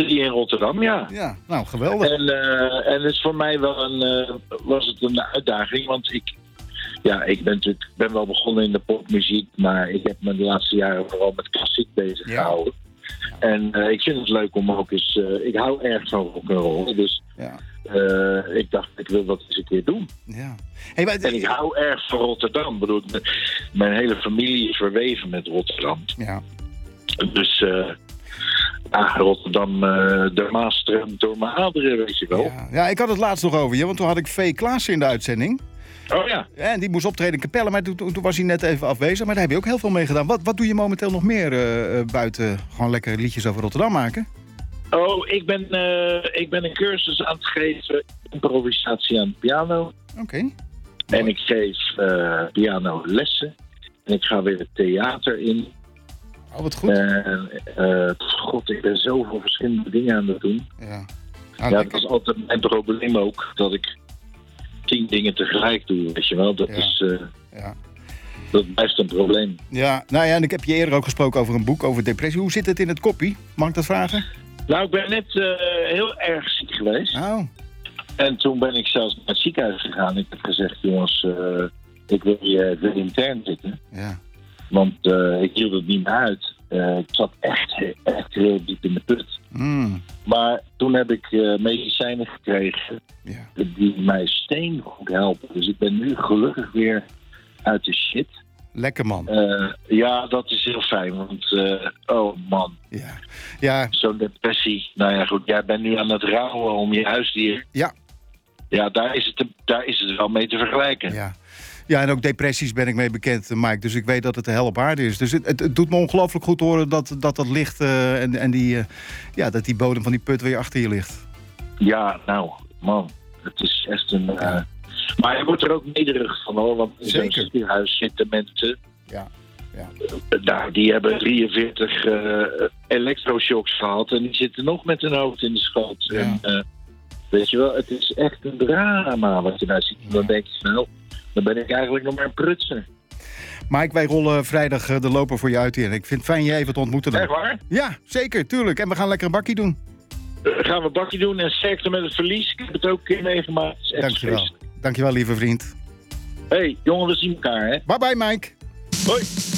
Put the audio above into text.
fietste die in Rotterdam, ja. Ja, nou, geweldig. En het is voor mij wel was het een uitdaging, want ik ben wel begonnen in de popmuziek, maar ik heb me de laatste jaren vooral met klassiek bezig gehouden. Ja. En ik vind het leuk om ook eens... ik hou erg van rock'n'roll, dus ik dacht, ik wil dat eens een keer doen. Ja. Hey, en ik hou erg van Rotterdam. Ik bedoel, mijn hele familie is verweven met Rotterdam. Ja. Dus Rotterdam, de Maas stroomt door mijn aderen, weet je wel. Ja, ik had het laatst nog over je, want toen had ik V. Klaassen in de uitzending. Oh ja. En die moest optreden in Capelle, maar toen was hij net even afwezig. Maar daar heb je ook heel veel mee gedaan. Wat doe je momenteel nog meer buiten gewoon lekker liedjes over Rotterdam maken? Oh, ik ben een cursus aan het geven, improvisatie aan de piano. Oké. En ik geef pianolessen. En ik ga weer het theater in. Oh, wat goed. God, ik ben zoveel verschillende dingen aan het doen. Ja, dat is altijd mijn probleem ook, dat ik 10 dingen tegelijk doe, weet je wel. Dat blijft een probleem. Ja, nou ja, en ik heb je eerder ook gesproken over een boek over depressie. Hoe zit het in het koppie? Mag ik dat vragen? Nou, ik ben net heel erg ziek geweest. Oh. En toen ben ik zelfs naar het ziekenhuis gegaan. Ik heb gezegd, jongens, ik wil hier intern zitten. Ja. Want ik hield het niet meer uit. Ik zat echt heel diep in de put. Mm. Maar toen heb ik medicijnen gekregen die mij steengoed helpen. Dus ik ben nu gelukkig weer uit de shit. Lekker man. Ja, dat is heel fijn. Want, oh man. Ja. Zo'n depressie. Nou ja, goed. Jij bent nu aan het rouwen om je huisdier. Ja. Ja, daar is het wel mee te vergelijken. Ja. Ja, en ook depressies ben ik mee bekend, Mike. Dus ik weet dat het de hel op aarde is. Dus het doet me ongelooflijk goed horen dat licht dat die bodem van die put weer achter je ligt. Ja, nou, man. Het is echt een... Maar je wordt er ook nederig van, hoor. Want in zo'n ziekenhuis zitten mensen... Ja. Die hebben 43 elektroshocks gehad... en die zitten nog met hun hoofd in de schoot. Ja. En, weet je wel, het is echt een drama wat je daar ziet. Dan denk je, nou... Dan ben ik eigenlijk nog maar een prutser. Mike, wij rollen vrijdag de loper voor je uit hier. Ik vind het fijn je even te ontmoeten. Echt waar? Ja, zeker, tuurlijk. En we gaan lekker een bakkie doen. Gaan we een bakkie doen en sterkte met het verlies. Ik heb het ook een keer meegemaakt. Dankjewel. Dankjewel, lieve vriend. Hey, jongen, we zien elkaar, hè? Bye bye, Mike. Hoi.